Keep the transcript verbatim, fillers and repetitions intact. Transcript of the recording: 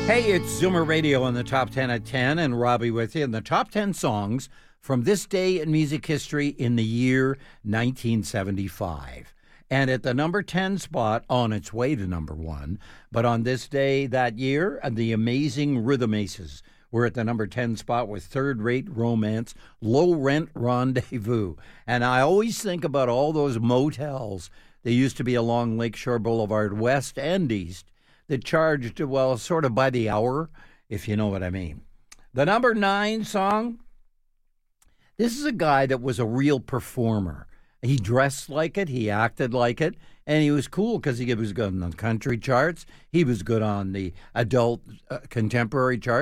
Hey, it's Zoomer Radio on the Top ten at ten, and Robbie with you. And the top ten songs from this day in music history in the year nineteen seventy-five. And at the number ten spot, on its way to number one, but on this day that year, the Amazing Rhythm Aces were at the number ten spot with Third Rate Romance, Low Rent Rendezvous. And I always think about all those motels that used to be along Lakeshore Boulevard, west and east, that charged, well, sort of by the hour, if you know what I mean. The number nine song, this is a guy that was a real performer. He dressed like it, he acted like it, and he was cool because he was good on the country charts. He was good on the adult uh, contemporary charts.